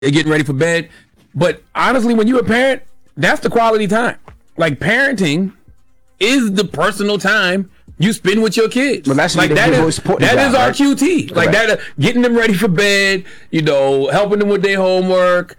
they're getting ready for bed. But honestly, when you're a parent, that's the quality time. Like parenting is the personal time you spend with your kids. Well, that's like that is our QT. Like that, getting them ready for bed. Helping them with their homework.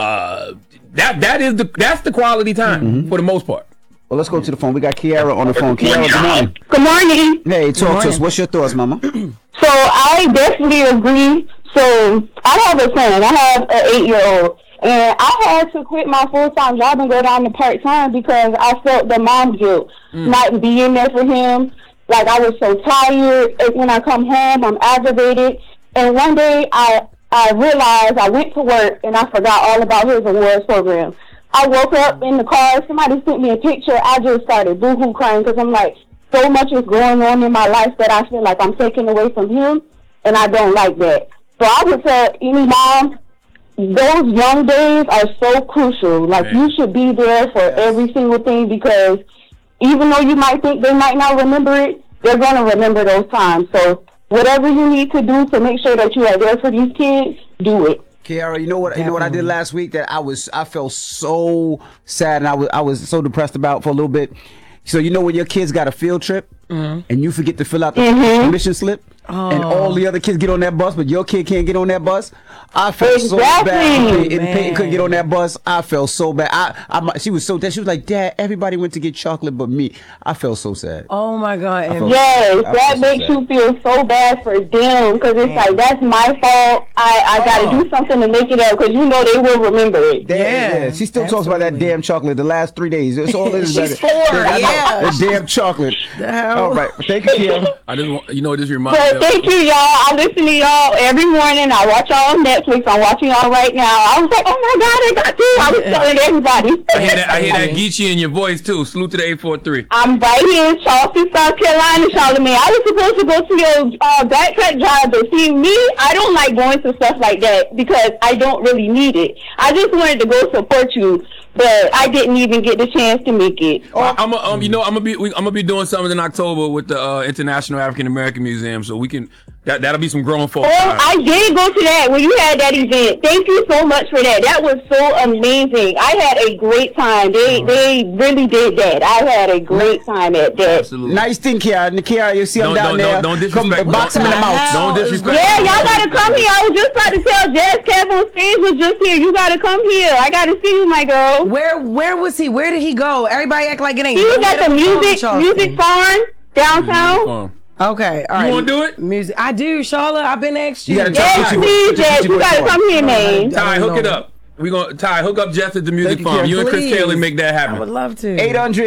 That's the quality time for the most part. Well, let's go to the phone. We got Kiara on the phone. Kiara, good morning. Good morning. Hey, talk to us. What's your thoughts, Mama? So I definitely agree. So I have a son. I have an 8-year-old. And I had to quit my full-time job and go down to part-time because I felt the mom guilt, not being there for him. Like, I was so tired. And when I come home, I'm aggravated. And one day, I realized I went to work and I forgot all about his awards program. I woke up in the car. Somebody sent me a picture. I just started boo-hoo crying because I'm like, so much is going on in my life that I feel like I'm taking away from him, and I don't like that. So I would tell any mom, those young days are so crucial. Like, you should be there for every single thing because even though you might think they might not remember it, they're going to remember those times. So whatever you need to do to make sure that you are there for these kids, do it. Kiara, you know what I did last week that I felt so sad and I was so depressed about for a little bit. So when your kids got a field trip and you forget to fill out the permission slip and all the other kids get on that bus, but your kid can't get on that bus. I felt so bad. And Peyton couldn't get on that bus. I felt so bad. She was so dead. She was like, Dad, everybody went to get chocolate but me. I felt so sad. Oh my God. Yes, that makes you feel so bad for them because it's like, that's my fault. I got to do something to make it up because they will remember it. Yeah. She still talks about that damn chocolate the last 3 days. It's all this. She's 4. That damn chocolate. All right. Thank you, Kim. I just want, this reminds me. Thank you, y'all. I listen to y'all every morning. I watch y'all on Netflix. I'm watching y'all right now. I was like, oh my God, I got you. I was telling everybody. I hear that Geechee in your voice too. Salute to the 843. I'm right here in Charleston, South Carolina, Charlamagne. I was supposed to go to your backtrack drive, but see, me, I don't like going to stuff like that because I don't really need it. I just wanted to go support you, but I didn't even get the chance to make it. I'm gonna be doing something in October with the International African American Museum, so we can that'll be some grown folks. I did go to that when you had that event. Thank you so much for that. That was so amazing. I had a great time. They really did that. I had a great time at that. Absolutely. Nice thing, Kiara. You see him down there. Don't disrespect. Box him in the mouth. Don't disrespect. Yeah, y'all gotta come here. I was just about to tell Jazz Kev on stage was just here. You gotta come here. I gotta see you, my girl. Where was he? Where did he go? Everybody act like it ain't. He was at the music farm downtown. Okay, all right. You want to do it? Music. I do, Charlotte. I've been asked you. Yes, please, Jess. You gotta come here, man. Ty, hook it up. Ty, hook up Jess at the music farm. You and Chris Taylor make that happen. I would love to.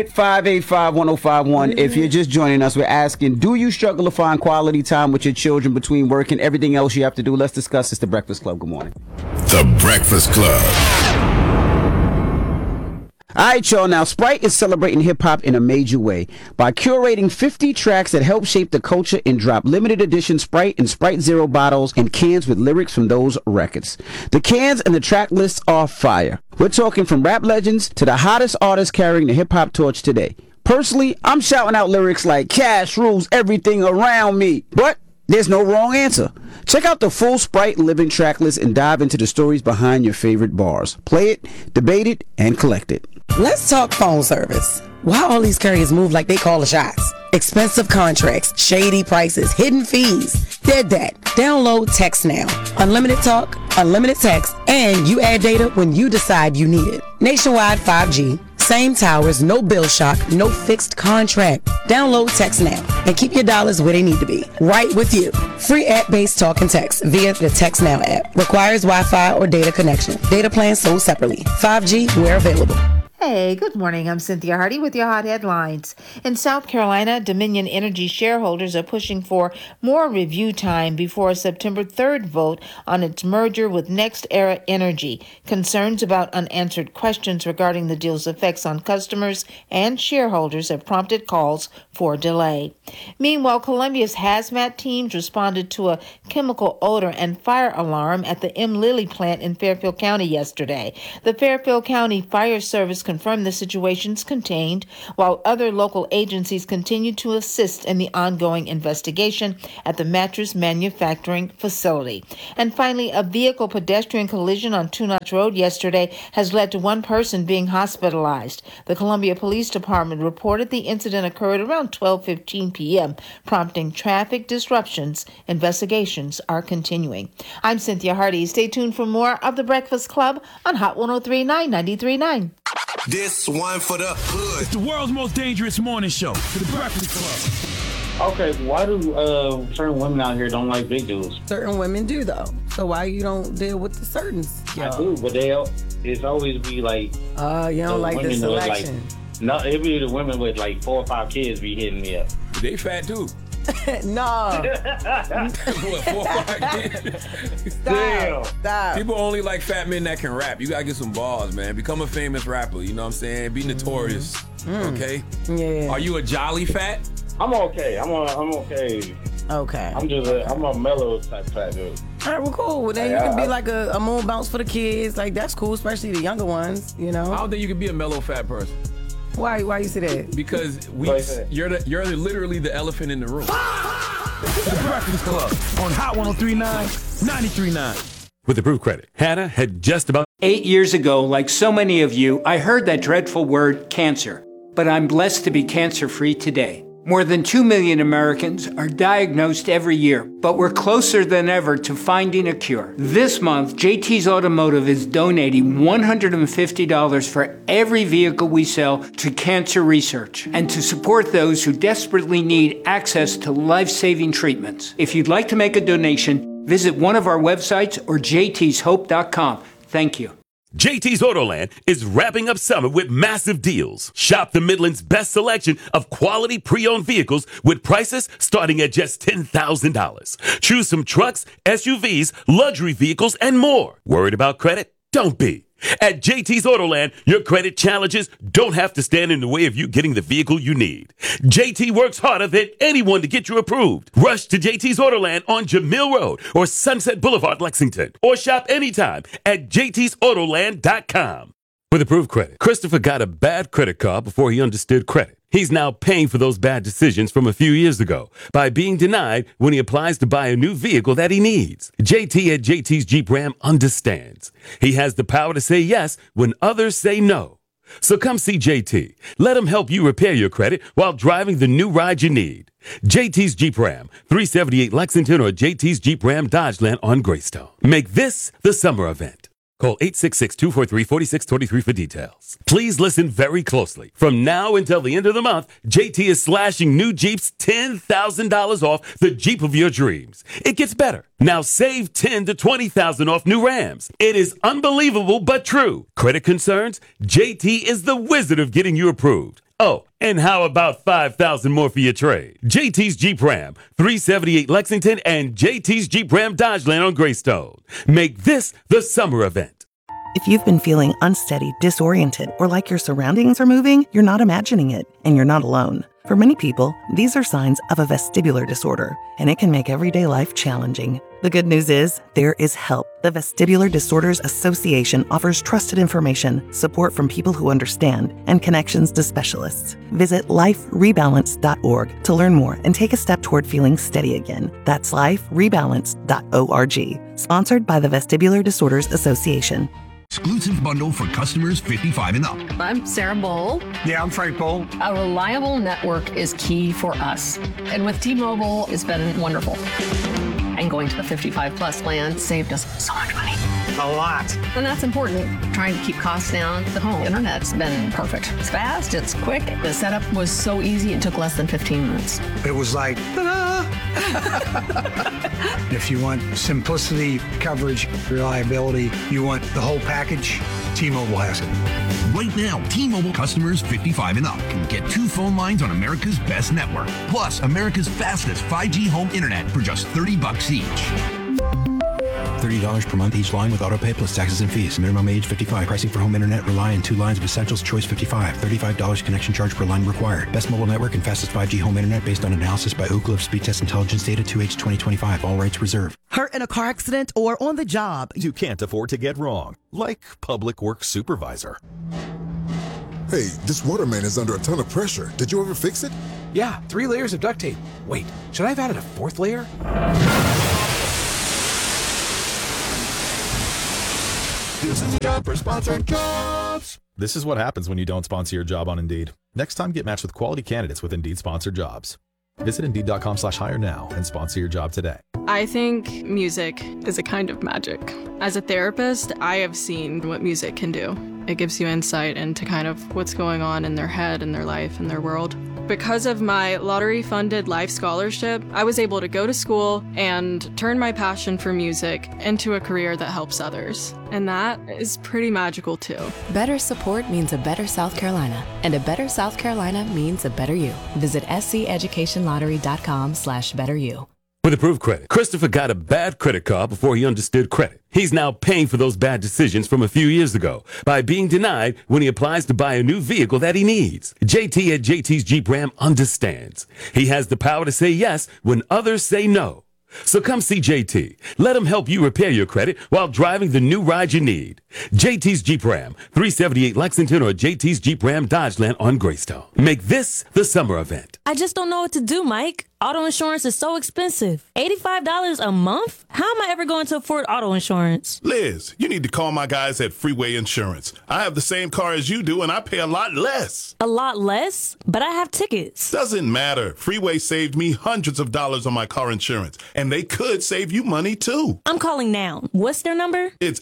800-585-1051. If you're just joining us, we're asking, do you struggle to find quality time with your children between work and everything else you have to do? Let's discuss. It's The Breakfast Club. Good morning. The Breakfast Club. All right, y'all. Now, Sprite is celebrating hip-hop in a major way by curating 50 tracks that help shape the culture and drop limited edition Sprite and Sprite Zero bottles and cans with lyrics from those records. The cans and the track lists are fire. We're talking from rap legends to the hottest artists carrying the hip-hop torch today. Personally, I'm shouting out lyrics like Cash rules everything around me, but there's no wrong answer. Check out the full Sprite Living track list and dive into the stories behind your favorite bars. Play it, debate it, and collect it. Let's talk phone service. Why all these carriers move like they call the shots? Expensive contracts, shady prices, hidden fees. Dead that. Download Text Now. Unlimited talk, unlimited text, and you add data when you decide you need it. Nationwide 5G. Same towers, no bill shock, no fixed contract. Download Text Now and keep your dollars where they need to be. Right with you. Free app-based talk and text via the Text Now app. Requires Wi-Fi or data connection. Data plans sold separately. 5G where available. Hey, good morning. I'm Cynthia Hardy with your hot headlines. In South Carolina, Dominion Energy shareholders are pushing for more review time before a September 3rd vote on its merger with NextEra Energy. Concerns about unanswered questions regarding the deal's effects on customers and shareholders have prompted calls for delay. Meanwhile, Columbia's hazmat teams responded to a chemical odor and fire alarm at the M. Lilly plant in Fairfield County yesterday. The Fairfield County Fire Service confirmed the situation's contained, while other local agencies continue to assist in the ongoing investigation at the mattress manufacturing facility. And finally, a vehicle-pedestrian collision on Two Notch Road yesterday has led to one person being hospitalized. The Columbia Police Department reported the incident occurred around 12:15 p.m., prompting traffic disruptions. Investigations are continuing. I'm Cynthia Hardy. Stay tuned for more of The Breakfast Club on Hot 103.9, 93.9. This one for the hood. It's the world's most dangerous morning show, The Breakfast Club. Okay, why do certain women out here don't like big dudes? Certain women do, though. So why you don't deal with the certains? I do, but it's always be like... you don't like the selection. No, it be the women with like 4 or 5 kids be hitting me up. They fat too. No. What, 4 or 5 kids? Stop. People only like fat men that can rap. You gotta get some balls, man. Become a famous rapper, you know what I'm saying? Be notorious, okay? Yeah. Are you a jolly fat? I'm okay. I'm okay. Okay. I'm a mellow type fat dude. All right, well, cool. Well, then you can be like a moon bounce for the kids. Like, that's cool, especially the younger ones, you know? I don't think you can be a mellow fat person. Why you say that? Because you're literally the elephant in the room. The Breakfast Club on Hot 103.9, 93.9. With approved credit, Hannah had just about 8 years ago, like so many of you, I heard that dreadful word cancer. But I'm blessed to be cancer-free today. More than 2 million Americans are diagnosed every year, but we're closer than ever to finding a cure. This month, JT's Automotive is donating $150 for every vehicle we sell to cancer research and to support those who desperately need access to life-saving treatments. If you'd like to make a donation, visit one of our websites or jtshope.com. Thank you. JT's Autoland is wrapping up summer with massive deals. Shop the Midland's best selection of quality pre-owned vehicles with prices starting at just $10,000. Choose from trucks, SUVs, luxury vehicles, and more. Worried about credit? Don't be. At JT's Autoland, your credit challenges don't have to stand in the way of you getting the vehicle you need. JT works harder than anyone to get you approved. Rush to JT's Autoland on Jamil Road or Sunset Boulevard, Lexington, or shop anytime at jtsautoland.com. With approved credit, Christopher got a bad credit card before he understood credit. He's now paying for those bad decisions from a few years ago by being denied when he applies to buy a new vehicle that he needs. JT at JT's Jeep Ram understands. He has the power to say yes when others say no. So come see JT. Let him help you repair your credit while driving the new ride you need. JT's Jeep Ram, 378 Lexington or JT's Jeep Ram Dodgeland on Greystone. Make this the summer event. Call 866-243-4623 for details. Please listen very closely. From now until the end of the month, JT is slashing new Jeeps $10,000 off the Jeep of your dreams. It gets better. Now save $10,000 to $20,000 off new Rams. It is unbelievable but true. Credit concerns? JT is the wizard of getting you approved. Oh, and how about $5,000 more for your trade? JT's Jeep Ram, 378 Lexington, and JT's Jeep Ram Dodgeland on Greystone. Make this the summer event. If you've been feeling unsteady, disoriented, or like your surroundings are moving, you're not imagining it, and you're not alone. For many people, these are signs of a vestibular disorder, and it can make everyday life challenging. The good news is, there is help. The Vestibular Disorders Association offers trusted information, support from people who understand, and connections to specialists. Visit liferebalance.org to learn more and take a step toward feeling steady again. That's liferebalance.org. Sponsored by the Vestibular Disorders Association. Exclusive bundle for customers 55 and up. I'm Sarah Bowl. Yeah, I'm Frank Bowl. A reliable network is key for us. And with T-Mobile, it's been wonderful. And going to the 55 plus plan saved us so much money. A lot. And that's important. Trying to keep costs down. The home internet's been perfect. It's fast, it's quick. The setup was so easy, it took less than 15 minutes. It was like, ta-da! If you want simplicity, coverage, reliability, you want the whole package, T-Mobile has it. Right now, T-Mobile customers 55 and up can get 2 phone lines on America's best network, plus America's fastest 5G home internet for just $30 each. $30 per month each line with autopay plus taxes and fees. Minimum age 55. Pricing for home internet rely on 2 lines of Essentials Choice 55. $35 connection charge per line required. Best mobile network and fastest 5G home internet based on analysis by Ookla of Speed Test Intelligence data 2H 2025. All rights reserved. Hurt in a car accident or on the job. You can't afford to get wrong. Like public works supervisor. Hey, this water main is under a ton of pressure. Did you ever fix it? Yeah, 3 layers of duct tape. Wait, should I have added a 4th layer? This is Jobber Sponsored Jobs. This is what happens when you don't sponsor your job on Indeed. Next time, get matched with quality candidates with Indeed Sponsored Jobs. Visit Indeed.com/hire now and sponsor your job today. I think music is a kind of magic. As a therapist, I have seen what music can do. It gives you insight into kind of what's going on in their head and their life and their world. Because of my lottery-funded life scholarship, I was able to go to school and turn my passion for music into a career that helps others. And that is pretty magical too. Better support means a better South Carolina, and a better South Carolina means a better you. Visit sceducationlottery.com/betteryou. With approved credit, Christopher got a bad credit card before he understood credit. He's now paying for those bad decisions from a few years ago by being denied when he applies to buy a new vehicle that he needs. JT at JT's Jeep Ram understands. He has the power to say yes when others say no. So come see JT. Let him help you repair your credit while driving the new ride you need. JT's Jeep Ram, 378 Lexington, or JT's Jeep Ram Dodgeland on Greystone. Make this the summer event. I just don't know what to do, Mike. Auto insurance is so expensive. $85 a month? How am I ever going to afford auto insurance? Liz, you need to call my guys at Freeway Insurance. I have the same car as you do, and I pay a lot less. A lot less? But I have tickets. Doesn't matter. Freeway saved me hundreds of dollars on my car insurance, and they could save you money, too. I'm calling now. What's their number? It's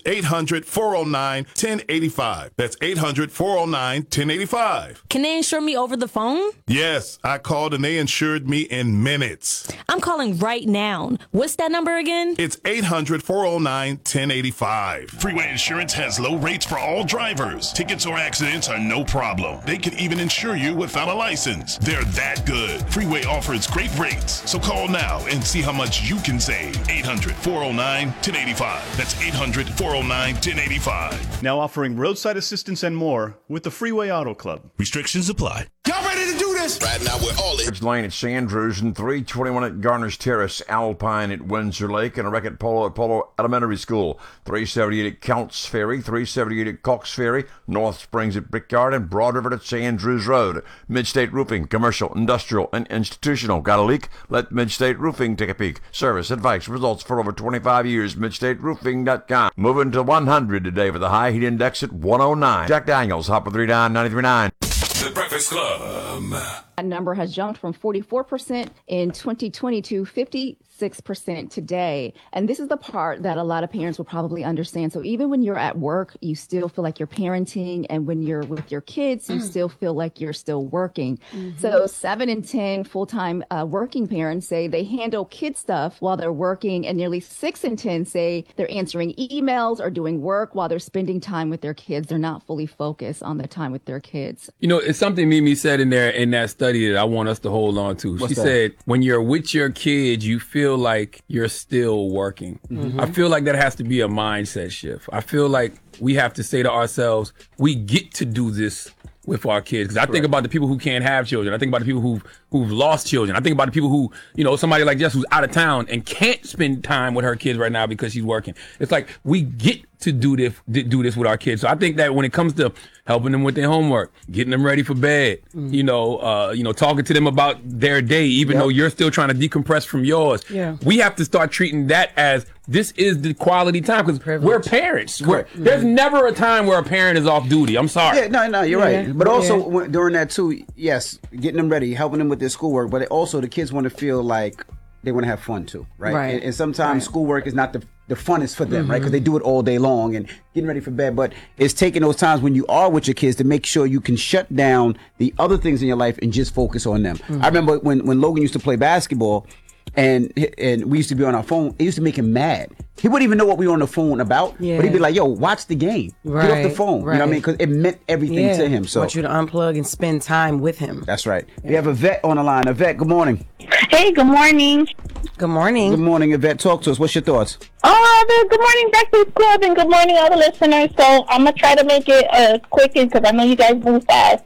800-409-1085. That's 800-409-1085. Can they insure me over the phone? Yes, I called, and they insured me in minutes. I'm calling right now. What's that number again? It's 800-409-1085. Freeway Insurance has low rates for all drivers. Tickets or accidents are no problem. They can even insure you without a license. They're that good. Freeway offers great rates. So call now and see how much you can save. 800-409-1085. That's 800-409-1085. Now offering roadside assistance and more with the Freeway Auto Club. Restrictions apply. Y'all ready to do this? Right now we're all in. It's Lane at Sandrews and 321 at Garner's Terrace, Alpine at Windsor Lake, and a wreck at Polo Elementary School. 378 at Counts Ferry, 378 at Cox Ferry, North Springs at Brickyard, and Broad River at Sandrews Road. Midstate Roofing, commercial, industrial, and institutional. Got a leak? Let Midstate Roofing take a peek. Service, advice, results for over 25 years. MidstateRoofing.com. Moving to 100 today with a high heat index at 109. Jack Daniels, Hopper 39, 93.9. The Breakfast Club. That number has jumped from 44% in 2020 to 56% today. And this is the part that a lot of parents will probably understand. So even when you're at work, you still feel like you're parenting. And when you're with your kids, you still feel like you're still working. So 7 in 10 full-time working parents say they handle kid stuff while they're working. And nearly 6 in 10 say they're answering emails or doing work while they're spending time with their kids. They're not fully focused on the time with their kids. You know, it's something Mimi said in there in that study that I want us to hold on to. She said, when you're with your kids, you feel like you're still working. I feel like that has to be a mindset shift. I feel like we have to say to ourselves, we get to do this with our kids. Because I think about the people who can't have children. I think about the people who've lost children. I think about the people who, you know, somebody like Jess who's out of town and can't spend time with her kids right now because she's working. It's like we get to do this with our kids. So I think that when it comes to helping them with their homework, getting them ready for bed, you know, talking to them about their day, even though you're still trying to decompress from yours, we have to start treating that as this is the quality time because we're parents. There's never a time where a parent is off duty. I'm sorry. Yeah, no, you're right. But also during that too, yes, getting them ready, helping them with their schoolwork, but also the kids want to feel like they want to have fun too, right? And sometimes schoolwork is not the funnest for them, right? Because they do it all day long and getting ready for bed. But it's taking those times when you are with your kids to make sure you can shut down the other things in your life and just focus on them. I remember when Logan used to play basketball and we used to be on our phone, it used to make him mad. He wouldn't even know what we were on the phone about, but he'd be like, yo, watch the game. Get off the phone. You know what I mean? Because it meant everything to him. So I want you to unplug and spend time with him. That's right. We have Yvette on the line. Yvette, good morning. Hey, good morning. Good morning. Good morning, Yvette. Talk to us. What's your thoughts? Good morning, Breakfast Club, and good morning, all the listeners. So I'm going to try to make it quick because I know you guys move fast.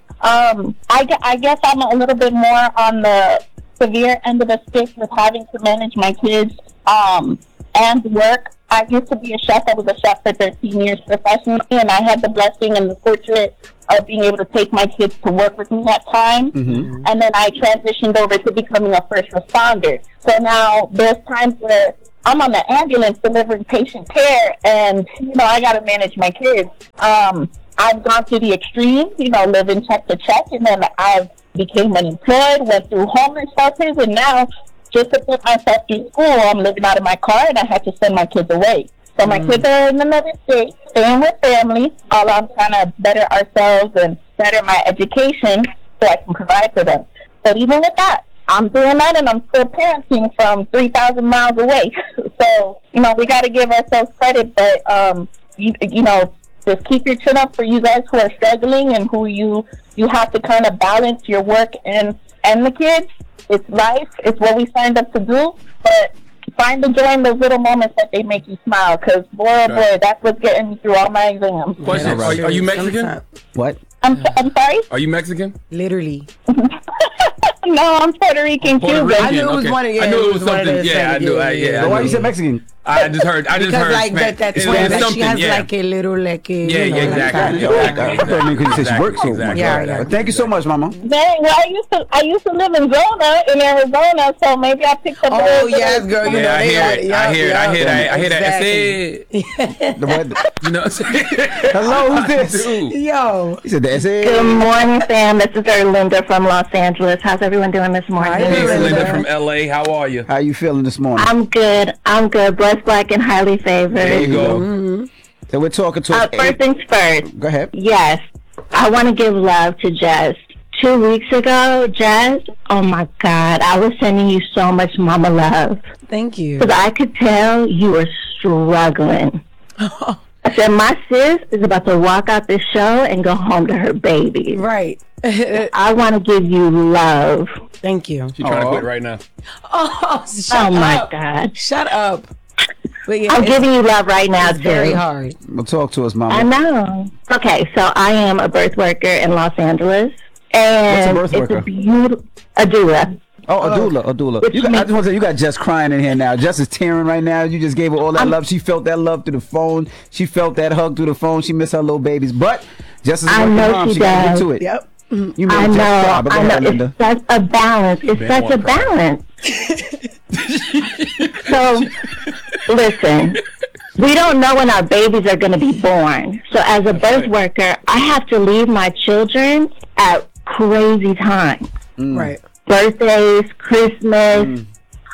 I guess I'm a little bit more on the severe end of the stick with having to manage my kids. and work. I used to be a chef. I was a chef for 13 years professionally, and I had the blessing and the fortune of being able to take my kids to work with me that time. Mm-hmm. And then I transitioned over to becoming a first responder. So now there's times where I'm on the ambulance delivering patient care, and, I got to manage my kids. I've gone to the extreme, living check to check, and then I became unemployed, went through homeless shelters, and now just to put myself through school, I'm living out of my car, and I had to send my kids away. So my kids are in another state, staying with family, while I'm trying to better ourselves and better my education so I can provide for them. But even with that, I'm doing that, and I'm still parenting from 3,000 miles away. So, we got to give ourselves credit, but, just keep your chin up for you guys who are struggling and who you have to kind of balance your work and the kids. It's life. It's what we signed up to do. But find the joy in those little moments that they make you smile. Because, boy, oh boy, that's what's getting me through all my exams. Question, are you Mexican? What? I'm sorry? Are you Mexican? Literally. No, I'm Puerto Rican, Cuban. I knew it was one of I knew it was something. Yeah, I knew. Yeah. Why you said Mexican? I just heard. Because like that twin, like she has yeah. like a little exactly. Because she works so much. Yeah. Thank you so much, Mama. Dang, well, I used to live in Arizona, so maybe I picked up. Oh yes, girl. You know, I hear that. The what? You know. Hello, who's this? Yo. He said that's it. Good morning, Sam. This is Linda from Los Angeles. How's everyone doing this morning? Hey, Linda from LA. How are you? How you feeling this morning? I'm good. Blessed, black, and highly favored. There you go. Mm-hmm. So we're talking to. First things first. Go ahead. Yes, I want to give love to Jess. 2 weeks ago, Jess, oh my God, I was sending you so much mama love. Thank you. Because I could tell you were struggling. I said, my sis is about to walk out this show and go home to her baby. Right. I want to give you love. Thank you. She's trying to quit right now. Oh, shut my up. God. Shut up. Yeah, I'm giving you love right now, it's too. very hard. Well, talk to us, Mama. I know. Okay, so I am a birth worker in Los Angeles. And what's a birth worker? It's a beautiful... A doula. Oh, a doula. I just want to say, you got Jess crying in here now. Jess is tearing right now. You just gave her all that love. She felt that love through the phone. She felt that hug through the phone. She missed her little babies. But Jess is a working mom. She got to get to it. Yep. You made Jess cry, but go ahead, Linda. It's such a balance. It's such a balance. So, listen, we don't know when our babies are going to be born. So as a birth worker, I have to leave my children at crazy times. Right. Birthdays, Christmas,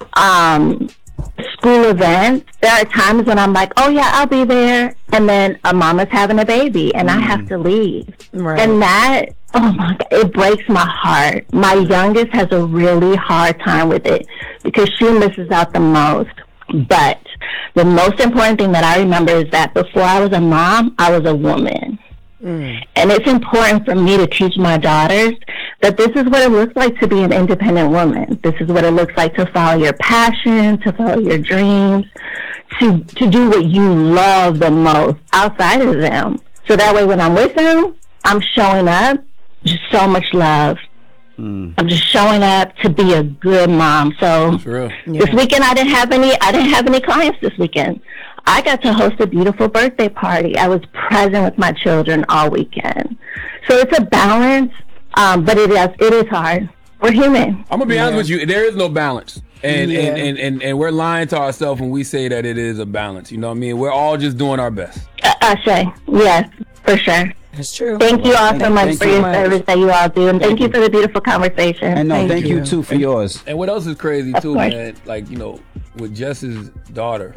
school events. There are times when I'm like, oh yeah, I'll be there. And then a mama's having a baby and I have to leave. Right. And that, oh my God, it breaks my heart. My youngest has a really hard time with it because she misses out the most. But the most important thing that I remember is that before I was a mom, I was a woman. And it's important for me to teach my daughters that this is what it looks like to be an independent woman. This is what it looks like to follow your passion, to follow your dreams, to do what you love the most outside of them. So that way when I'm with them, I'm showing up, just so much love. I'm just showing up to be a good mom. So this weekend I didn't have any clients this weekend. I got to host a beautiful birthday party. I was present with my children all weekend. So it's a balance, but it is hard. We're human. I'm gonna be honest with you. There is no balance, and we're lying to ourselves when we say that it is a balance. You know what I mean? We're all just doing our best. Ashe, yes, for sure. That's true. Thank you all so much for your service that you all do, and thank you for the beautiful conversation. And no, thank you too for yours. And what else is crazy too, man? Like, with Jess's daughter.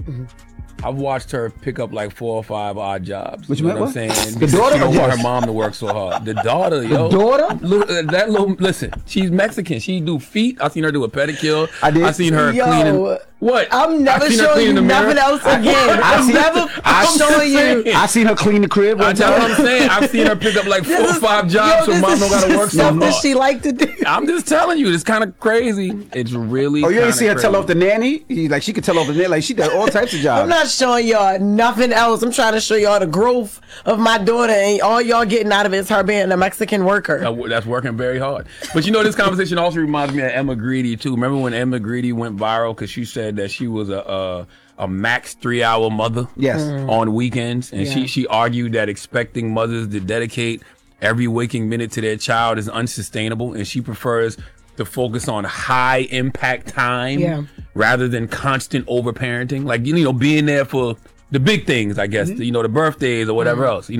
I've watched her pick up like 4 or 5 odd jobs. Which you know what I'm saying? The daughter? She don't want her mom to work so hard. The daughter, yo. The daughter? Listen, she's Mexican. She do feet. I seen her do a pedicure. I did. I seen her cleaning. What? I'm never showing you nothing else again. I'm showing you. I seen her clean the crib. That's what I'm saying. I've seen her pick up like 4 or 5 jobs so mom don't gotta work so hard. Something she like to do. I'm just telling you, it's kind of crazy. It's really. Oh, you ain't see her tell off the nanny? She could tell off the nanny. Like she does all types of jobs. I'm not showing y'all nothing else. I'm trying to show y'all the growth of my daughter, and all y'all getting out of it is her being a Mexican worker. That's working very hard. But this conversation also reminds me of Emma Greedy too. Remember when Emma Greedy went viral because she said that she was a a max 3-hour mother. Yes. On weekends. And Yeah. she argued that expecting mothers to dedicate every waking minute to their child is unsustainable, and she prefers to focus on high impact time rather than constant overparenting. Like, being there for the big things, I guess, the birthdays or whatever else.